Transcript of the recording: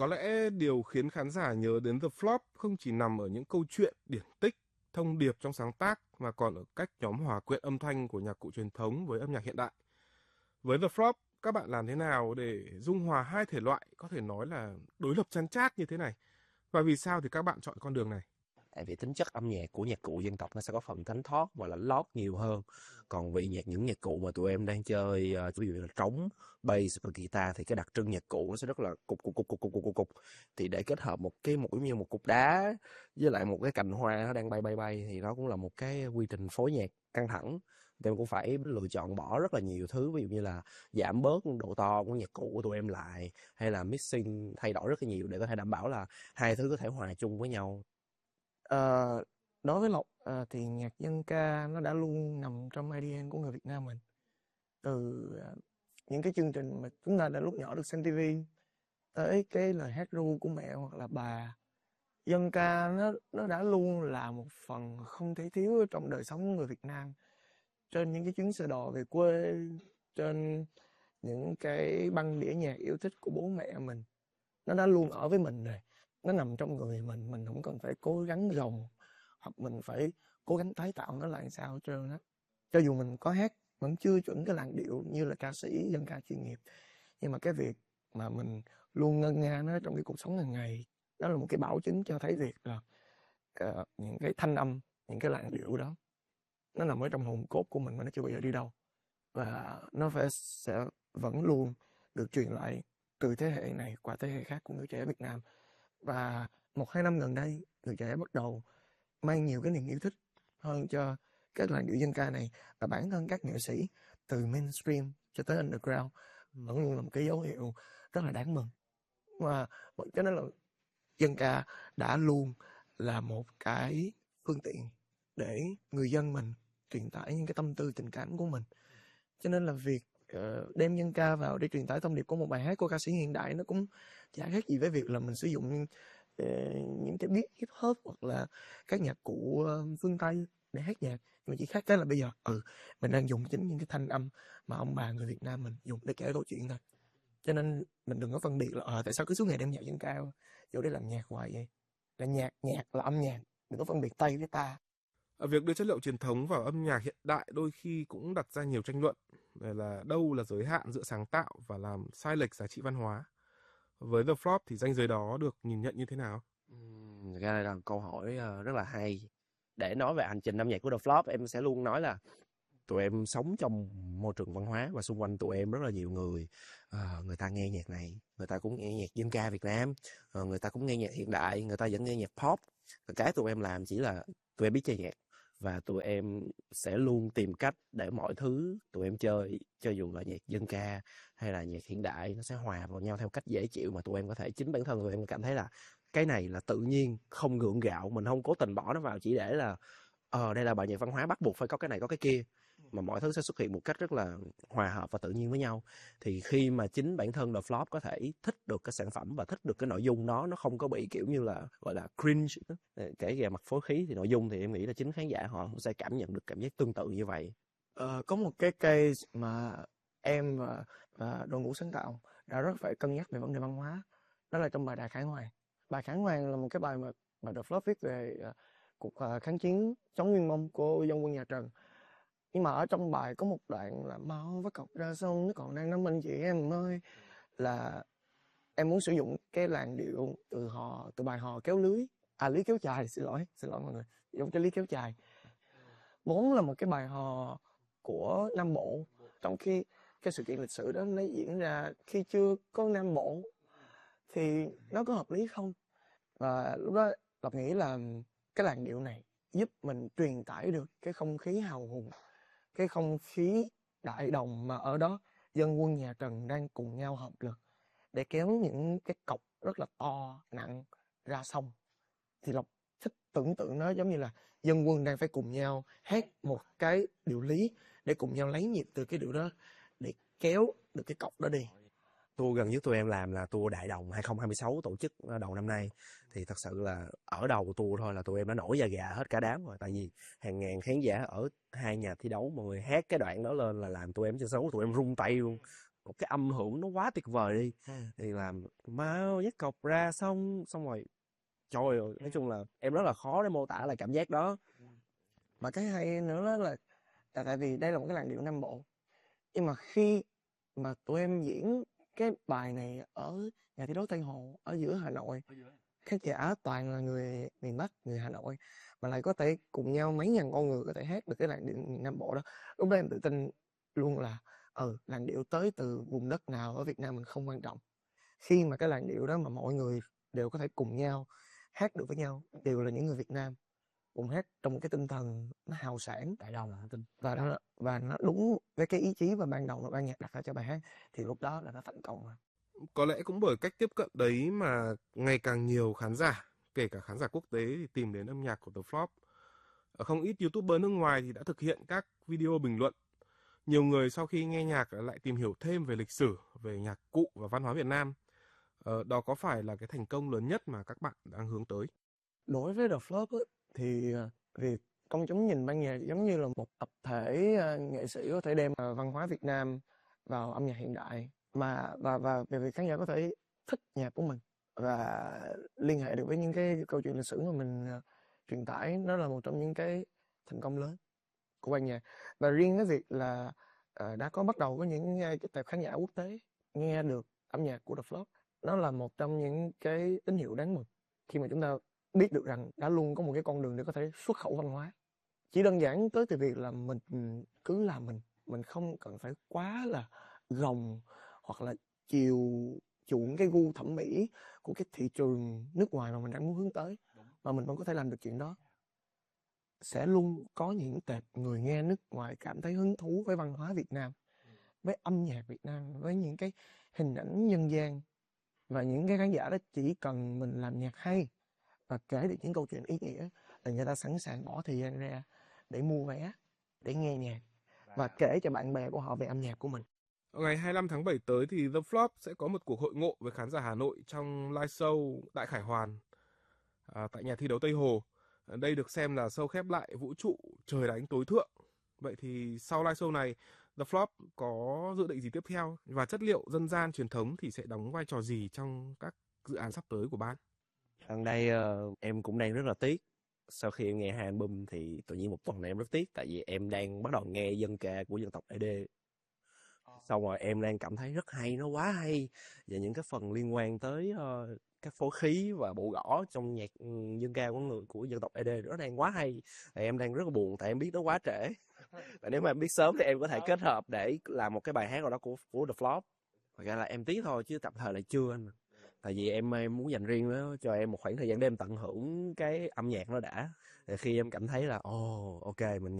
Có lẽ điều khiến khán giả nhớ đến The Flop không chỉ nằm ở những câu chuyện, điển tích, thông điệp trong sáng tác mà còn ở cách nhóm hòa quyện âm thanh của nhạc cụ truyền thống với âm nhạc hiện đại. Với The Flop, các bạn làm thế nào để dung hòa hai thể loại có thể nói là đối lập chăn chát như thế này? Và vì sao thì các bạn chọn con đường này? Tại vì tính chất âm nhạc của nhạc cụ dân tộc nó sẽ có phần thánh thót và là lót nhiều hơn. Còn vì những nhạc cụ mà tụi em đang chơi, ví dụ như là trống, bass và guitar, thì cái đặc trưng nhạc cụ nó sẽ rất là cục. Thì để kết hợp một cái mũi như một cục đá với lại một cái cành hoa nó đang bay thì nó cũng là một cái quy trình phối nhạc căng thẳng. Tụi em cũng phải lựa chọn bỏ rất là nhiều thứ, ví dụ như là giảm bớt độ to của nhạc cụ của tụi em lại, hay là mixing thay đổi rất là nhiều để có thể đảm bảo là hai thứ có thể hòa chung với nhau. Ờ, Đối với Lộc thì nhạc dân ca nó đã luôn nằm trong ADN của người Việt Nam mình. Từ những cái chương trình mà chúng ta đã lúc nhỏ được xem TV tới cái lời hát ru của mẹ hoặc là bà, dân ca nó đã luôn là một phần không thể thiếu ở trong đời sống của người Việt Nam. Trên những cái chuyến xe đò về quê, trên những cái băng đĩa nhạc yêu thích của bố mẹ mình, nó đã luôn ở với mình rồi. Nó nằm trong người mình không cần phải cố gắng gồng hoặc mình phải cố gắng tái tạo nó lại sao hết trơn á. Cho dù mình có hát vẫn chưa chuẩn cái làn điệu như là ca sĩ dân ca chuyên nghiệp, nhưng mà cái việc mà mình luôn ngân nga nó trong cái cuộc sống hàng ngày, đó là một cái bảo chứng cho thấy việc là những cái thanh âm, những cái làn điệu đó nó nằm ở trong hồn cốt của mình mà nó chưa bao giờ đi đâu, và nó sẽ vẫn luôn được truyền lại từ thế hệ này qua thế hệ khác của người trẻ Việt Nam. Và 1-2 năm gần đây, người trẻ bắt đầu mang nhiều cái niềm yêu thích hơn cho các làn điệu dân ca này, và bản thân các nghệ sĩ từ mainstream cho tới underground vẫn luôn là một cái dấu hiệu rất là đáng mừng. Và cho nên là dân ca đã luôn là một cái phương tiện để người dân mình truyền tải những cái tâm tư tình cảm của mình. Cho nên là việc đem dân ca vào để truyền tải thông điệp của một bài hát của ca sĩ hiện đại nó cũng chả khác gì với việc là mình sử dụng những cái beat hip hop hoặc là các nhạc cụ phương Tây để hát nhạc. Nhưng mà chỉ khác cái là bây giờ mình đang dùng chính những cái thanh âm mà ông bà người Việt Nam mình dùng để kể câu chuyện thôi. Cho nên mình đừng có phân biệt là tại sao cứ suốt ngày đem nhạc dân ca vô để làm nhạc hoài vậy. Là nhạc là âm nhạc, đừng có phân biệt Tây với ta. Việc đưa chất liệu truyền thống vào âm nhạc hiện đại đôi khi cũng đặt ra nhiều tranh luận về là đâu là giới hạn giữa sáng tạo và làm sai lệch giá trị văn hóa. Với The Flop thì ranh giới đó được nhìn nhận như thế nào? Ra đây là câu hỏi rất là hay. Để nói về hành trình âm nhạc của The Flop, em sẽ luôn nói là tụi em sống trong môi trường văn hóa và xung quanh tụi em rất là nhiều người. Người ta nghe nhạc này, người ta cũng nghe nhạc dân ca Việt Nam, người ta cũng nghe nhạc hiện đại, người ta vẫn nghe nhạc pop. Cái tụi em làm chỉ là tụi em biết chơi nhạc, và tụi em sẽ luôn tìm cách để mọi thứ tụi em chơi, cho dù là nhạc dân ca hay là nhạc hiện đại, nó sẽ hòa vào nhau theo cách dễ chịu mà tụi em có thể, chính bản thân tụi em cảm thấy là cái này là tự nhiên, không gượng gạo, mình không cố tình bỏ nó vào chỉ để là đây là bài nhạc văn hóa bắt buộc phải có cái này có cái kia, mà mọi thứ sẽ xuất hiện một cách rất là hòa hợp và tự nhiên với nhau. Thì khi mà chính bản thân The Flop có thể thích được cái sản phẩm và thích được cái nội dung đó, nó không có bị kiểu như là gọi là cringe, kể về mặt phối khí, thì nội dung thì em nghĩ là chính khán giả họ sẽ cảm nhận được cảm giác tương tự như vậy. Có một cái case mà em và đội ngũ sáng tạo đã rất phải cân nhắc về vấn đề văn hóa, đó là trong bài Đại Khải Hoàn. Bài Khải Hoàn là một cái bài mà The Flop viết về cuộc kháng chiến chống Nguyên Mông của dân quân nhà Trần. Nhưng mà ở trong bài có một đoạn là máu vắt cọc ra sông nó còn đang nắm anh chị em ơi, là em muốn sử dụng cái làn điệu từ bài hò kéo lưới, lưới kéo chài, xin lỗi mọi người, giống cái lưới kéo chài, vốn là một cái bài hò của Nam Bộ, trong khi cái sự kiện lịch sử đó nó diễn ra khi chưa có Nam Bộ, thì nó có hợp lý không? Và lúc đó Lộc nghĩ là cái làn điệu này giúp mình truyền tải được cái không khí hào hùng, cái không khí đại đồng mà ở đó dân quân nhà Trần đang cùng nhau hợp lực để kéo những cái cọc rất là to, nặng ra sông. Thì Lộc thích tưởng tượng nó giống như là dân quân đang phải cùng nhau hát một cái điệu lý để cùng nhau lấy nhịp từ cái điệu đó để kéo được cái cọc đó đi. Tour gần nhất tụi em làm là tour Đại Đồng 2026 tổ chức đầu năm nay. Thì thật sự là ở đầu tour thôi là tụi em đã nổi da gà hết cả đám rồi. Tại vì hàng ngàn khán giả ở 2 nhà thi đấu, mọi người hát cái đoạn đó lên là làm tụi em chơi xấu, tụi em run tay luôn. một cái âm hưởng nó quá tuyệt vời đi, thì làm mau nhấc cọc ra xong rồi trời ơi, nói chung là em rất là khó để mô tả lại cảm giác đó. Mà cái hay nữa đó là tại vì đây là một cái làn điệu Nam Bộ, nhưng mà khi mà tụi em diễn cái bài này ở nhà thi đấu Tây Hồ ở giữa Hà Nội, khán giả toàn là người miền Bắc, người Hà Nội, mà lại có thể cùng nhau mấy ngàn con người có thể hát được cái làn điệu Nam Bộ đó. Lúc đó em tự tin luôn là làn điệu tới từ vùng đất nào ở Việt Nam mình không quan trọng, khi mà cái làn điệu đó mà mọi người đều có thể cùng nhau hát được với nhau, đều là những người Việt Nam cùng hát trong một cái tinh thần nó hào sảng Tại đâu là tin và nó đúng với cái ý chí và ban đầu mà ban nhạc đặt ra cho bài hát, thì lúc đó là nó thành công rồi. Có lẽ cũng bởi cách tiếp cận đấy mà ngày càng nhiều khán giả, kể cả khán giả quốc tế, thì tìm đến âm nhạc của The Flop. Không ít YouTuber nước ngoài thì đã thực hiện các video bình luận. Nhiều người sau khi nghe nhạc lại tìm hiểu thêm về lịch sử, về nhạc cụ và văn hóa Việt Nam. Đó có phải là cái thành công lớn nhất mà các bạn đang hướng tới? Đối với The Flop á, thì việc công chúng nhìn ban nhạc giống như là một tập thể nghệ sĩ có thể đem văn hóa Việt Nam vào âm nhạc hiện đại, và về việc khán giả có thể thích nhạc của mình và liên hệ được với những cái câu chuyện lịch sử mà mình truyền tải, đó là một trong những cái thành công lớn của ban nhạc. Và riêng cái việc là đã có bắt đầu có những cái tệp khán giả quốc tế nghe được âm nhạc của The Flop, nó là một trong những cái tín hiệu đáng mừng, khi mà chúng ta biết được rằng đã luôn có một cái con đường để có thể xuất khẩu văn hóa. Chỉ đơn giản tới từ việc là mình cứ làm mình không cần phải quá là gồng hoặc là chiều chuộng cái gu thẩm mỹ của cái thị trường nước ngoài mà mình đang muốn hướng tới, mà mình vẫn có thể làm được chuyện đó. Sẽ luôn có những tệp người nghe nước ngoài cảm thấy hứng thú với văn hóa Việt Nam, với âm nhạc Việt Nam, với những cái hình ảnh nhân gian, và những cái khán giả đó chỉ cần mình làm nhạc hay và kể được những câu chuyện ý nghĩa là người ta sẵn sàng bỏ thời gian ra để mua vé, để nghe nhạc và kể cho bạn bè của họ về âm nhạc của mình. Ngày 25 tháng 7 tới thì The Flop sẽ có một cuộc hội ngộ với khán giả Hà Nội trong live show Đại Khải Hoàn tại nhà thi đấu Tây Hồ. Đây được xem là show khép lại vũ trụ trời đánh tối thượng. Vậy thì sau live show này, The Flop có dự định gì tiếp theo, và chất liệu dân gian truyền thống thì sẽ đóng vai trò gì trong các dự án sắp tới của ban? Gần đây em cũng đang rất là tiếc. Sau khi em nghe hai album thì tự nhiên một tuần này em rất tiếc, tại vì em đang bắt đầu nghe dân ca của dân tộc ED. Xong rồi em đang cảm thấy rất hay, nó quá hay. Và những cái phần liên quan tới các phối khí và bộ gõ trong nhạc dân ca của dân tộc ED nó đang quá hay. Thì em đang rất là buồn tại em biết nó quá trễ. Và nếu mà em biết sớm thì em có thể kết hợp để làm một cái bài hát nào đó của The Flop. Thật ra là em tiếc thôi chứ tạm thời là chưa anh. Tại vì em muốn dành riêng đó cho em một khoảng thời gian để em tận hưởng cái âm nhạc nó đã. Thì khi em cảm thấy là ok mình